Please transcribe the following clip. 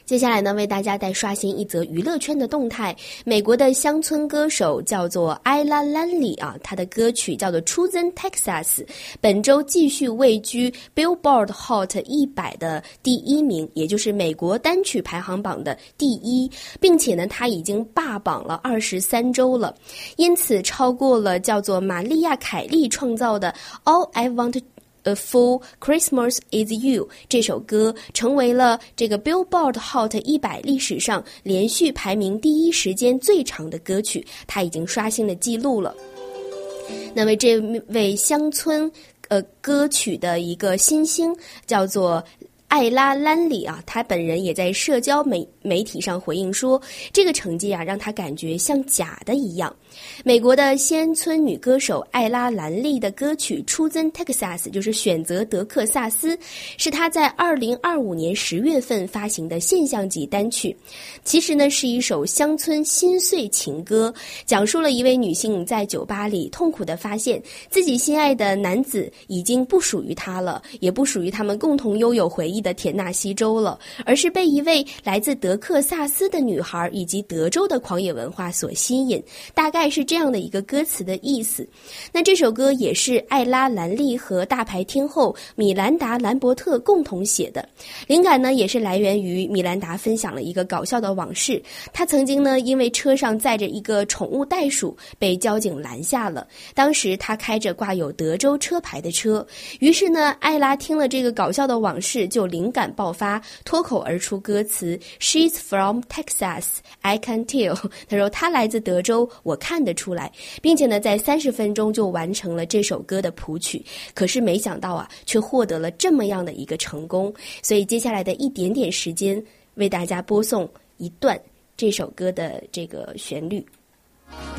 接下来呢，为大家带刷新一则娱乐圈的动态。美国的乡村歌手叫做艾拉·兰里啊，她的歌曲叫做《Chosen Texas》，本周继续位居 Billboard Hot 100的第1名，也就是美国单曲排行榜的第1，并且呢，她已经霸榜了23周了，因此超过了叫做玛丽亚·凯莉创造的《All I Want》A Full Christmas Is You 这首歌成为了这个 Billboard Hot 100历史上连续排名第1时间最长的歌曲，它已经刷新了记录了。那么这位乡村歌曲的一个新星叫做艾拉·兰里啊，他本人也在社交媒体上回应说，这个成绩啊让他感觉像假的一样。美国的乡村女歌手艾拉·兰利的歌曲《Chosen Texas》就是选择德克萨斯，是她在2025年10月份发行的现象级单曲。其实呢，是一首乡村心碎情歌，讲述了一位女性在酒吧里痛苦地发现自己心爱的男子已经不属于她了，也不属于他们共同拥有回忆的田纳西州了，而是被一位来自德克萨斯的女孩以及德州的狂野文化所吸引，大概是这样的一个歌词的意思。那这首歌也是艾拉·兰利和大牌天后米兰达·兰伯特共同写的，灵感呢也是来源于米兰达分享了一个搞笑的往事。她曾经呢因为车上载着一个宠物袋鼠被交警拦下了，当时她开着挂有德州车牌的车，于是呢艾拉听了这个搞笑的往事就灵感爆发，脱口而出歌词 She's from Texas, I can tell。 她说她来自德州，我看得出来，并且呢在30分钟就完成了这首歌的谱曲。可是没想到啊，却获得了这么样的一个成功。所以接下来的一点点时间为大家播送一段这首歌的这个旋律。